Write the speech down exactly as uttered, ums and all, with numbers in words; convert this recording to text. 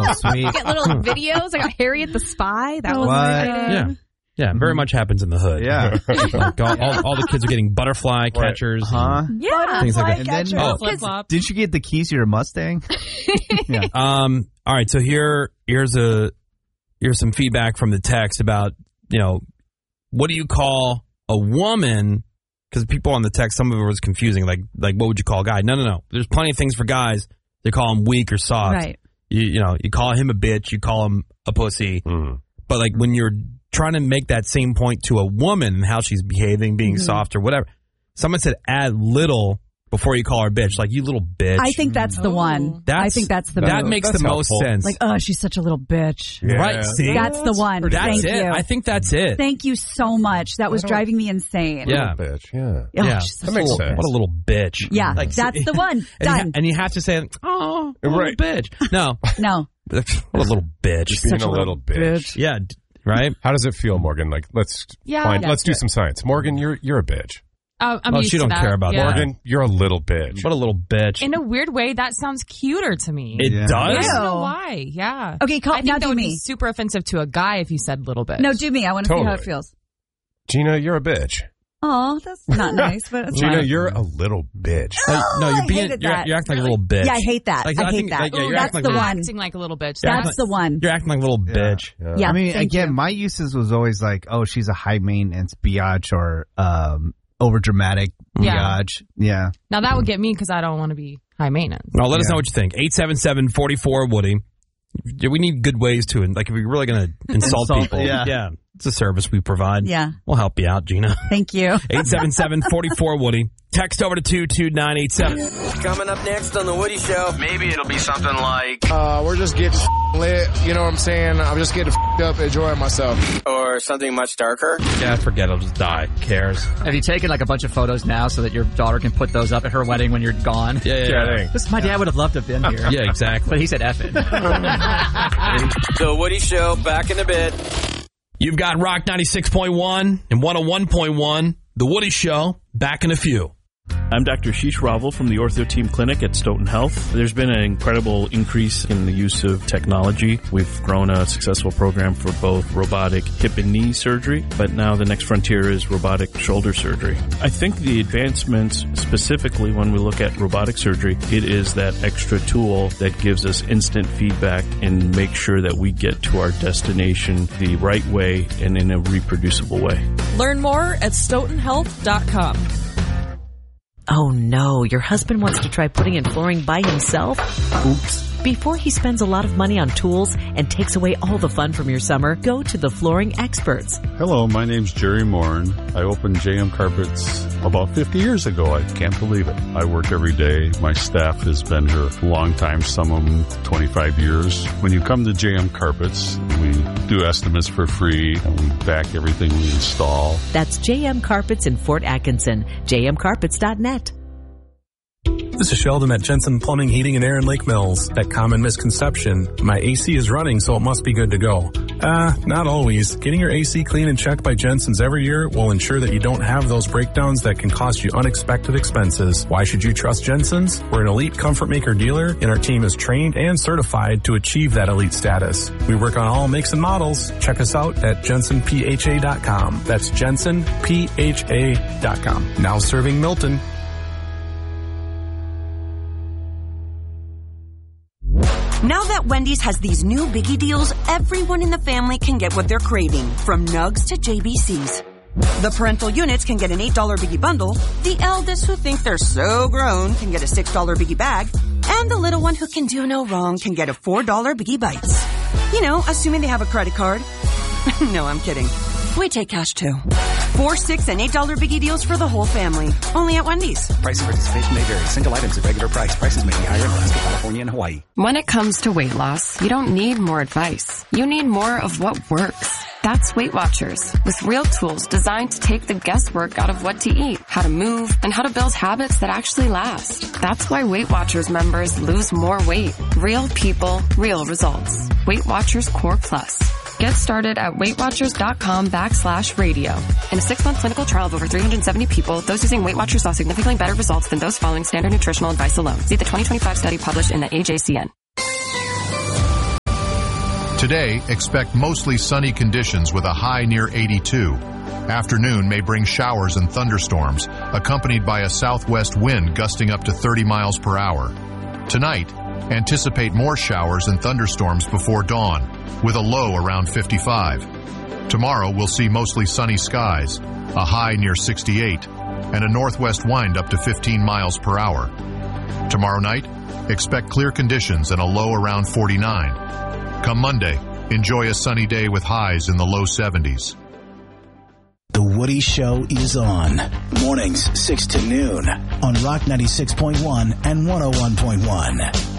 sweet. Get little videos. I got Harriet the Spy. That was What? exciting. Yeah. Yeah, very much happens in the hood. Yeah. Like all, all, all the kids are getting butterfly catchers. Huh? Yeah. Things like that. And then, Oh. Flip-flop. didn't you get the keys to your Mustang? Yeah. Um. All right. So here, here's a here's some feedback from the text about, you know, what do you call a woman? Because people on the text, some of it was confusing. Like, like what would you call a guy? No, no, no. There's plenty of things for guys. They call him weak or soft. Right. You, you know, you call him a bitch. You call him a pussy. Mm. But like when you're trying to make that same point to a woman and how she's behaving, being Mm-hmm. soft or whatever, someone said add little before you call her bitch. Like, you little bitch. I think that's the one. That's, I think that's the that move. makes That's the most helpful. sense. Like, oh, she's such a little bitch. Yeah. Right? See, That's the one. that's Thank it. you. I think that's it. Thank you so much. That was driving me insane. Yeah. Bitch, yeah. Oh, Yeah. she's such That a makes little sense. What a little bitch. Yeah, Like, that's the one. And you, Done. ha- and you have to say, oh, a little Right. bitch. No, No. what a little bitch. Being Such a a little bitch. Yeah, d- right? How does it feel, Morgan? Like, let's Yeah. find, Yeah, let's do good. some science. Morgan, you're you're a bitch. Uh, I'm Oh, used she to don't that. care about yeah. that. Morgan, you're a little bitch. What a little bitch. In a weird way, that sounds cuter to me. It Yeah. does? I don't know Ew. why. Yeah. Okay, call, I think now that do would me. be super offensive to a guy if you said little bit. No, do me. I want to see how Totally. it feels. Gina, you're a bitch. Oh, that's not nice, but it's Gina, fine. you're a little bitch. Like, no, Oh, you're I being, hated you're, that. you're acting like a little bitch. Yeah, I hate that. Like, I hate think, that. Like, yeah, Ooh, you're that's acting like the a little- one. acting like a little bitch. Yeah. That's the one. You're acting like a little bitch. Yeah. Yeah. I mean, thank again, you. my uses was always like, oh, she's a high maintenance biatch or um, over dramatic Yeah. biatch. Yeah. Now that would get me because I don't want to be high maintenance. Well, let us Yeah. know what you think. eight seven seven, four four, Woody. Yeah, we need good ways to, like, if we're really going to insult, Insult, people. yeah. It's a service we provide. Yeah. We'll help you out, Gina. Thank you. eight seven seven, four four, Woody. Text over to two two nine eight seven. Coming up next on The Woody Show, maybe it'll be something like, Uh, we're just getting lit, you know what I'm saying? I'm just getting up, enjoying myself. or something much darker. Yeah, forget it. I'll just die. Who cares? Have you taken like a bunch of photos now so that your daughter can put those up at her wedding when you're gone? Yeah, yeah, yeah. This, my dad would have loved to have been here. Yeah, exactly. But he said F it. The Woody Show, back in a bit. You've got Rock ninety-six point one and one oh one point one. The Woody Show, back in a few. I'm Doctor Sheesh Ravel from the Ortho Team Clinic at Stoughton Health. There's been an incredible increase in the use of technology. We've grown a successful program for both robotic hip and knee surgery, but now the next frontier is robotic shoulder surgery. I think the advancements, specifically when we look at robotic surgery, it is that extra tool that gives us instant feedback and makes sure that we get to our destination the right way and in a reproducible way. Learn more at stoughton health dot com. Oh no, your husband wants to try putting in flooring by himself? Oops. Before he spends a lot of money on tools and takes away all the fun from your summer, go to the Flooring Experts. Hello, my name's Jerry Morin. I opened J M Carpets about fifty years ago. I can't believe it. I work every day. My staff has been here a long time, some of them twenty-five years. When you come to J M Carpets, we do estimates for free and we back everything we install. That's J M Carpets in Fort Atkinson, j m carpets dot net. This is Sheldon at Jensen Plumbing, Heating, and Air in Lake Mills. That common misconception, my A C is running, so it must be good to go. Ah, uh, not always. Getting your A C cleaned and checked by Jensen's every year will ensure that you don't have those breakdowns that can cost you unexpected expenses. Why should you trust Jensen's? We're an elite comfort maker dealer, and our team is trained and certified to achieve that elite status. We work on all makes and models. Check us out at jensen p h a dot com. That's jensen p h a dot com. Now serving Milton. Now that Wendy's has these new biggie deals, everyone in the family can get what they're craving, from nugs to J B Cs. The parental units can get an eight dollar biggie bundle, the eldest who think they're so grown can get a six dollar biggie bag, and the little one who can do no wrong can get a four dollar biggie bites. You know, assuming they have a credit card. No, I'm kidding. We take cash too. Four, six, and eight dollar biggie deals for the whole family. Only at Wendy's. Price and participation may vary. Single items at regular price. Prices may be higher in Alaska, California, and Hawaii. When it comes to weight loss, you don't need more advice. You need more of what works. That's Weight Watchers, with real tools designed to take the guesswork out of what to eat, how to move, and how to build habits that actually last. That's why Weight Watchers members lose more weight. Real people, real results. Weight Watchers Core Plus. Get started at weightwatchers.com backslash radio. In a six-month clinical trial of over three hundred seventy people, those using Weight Watchers saw significantly better results than those following standard nutritional advice alone. See the twenty twenty-five study published in the A J C N. Today, expect mostly sunny conditions with a high near eighty-two. Afternoon may bring showers and thunderstorms, accompanied by a southwest wind gusting up to thirty miles per hour. Tonight, anticipate more showers and thunderstorms before dawn, with a low around fifty-five. Tomorrow, we'll see mostly sunny skies, a high near sixty-eight, and a northwest wind up to fifteen miles per hour. Tomorrow night, expect clear conditions and a low around forty-nine. Come Monday, enjoy a sunny day with highs in the low seventies. The Woody Show is on. Mornings, six to noon on Rock ninety-six point one and one oh one point one.